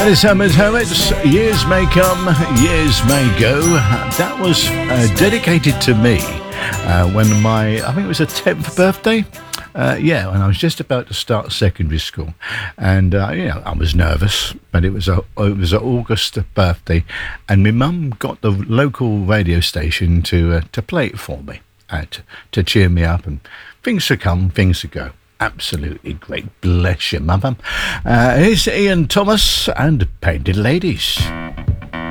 Hermits, years may come, years may go. That was dedicated to me when I think it was a 10th birthday. When I was just about to start secondary school, and I was nervous, but it was an August birthday, and my mum got the local radio station to play it for me, to cheer me up, and things to come, things to go. Absolutely great. Bless you, mum. Here's Ian Thomas and Painted Ladies.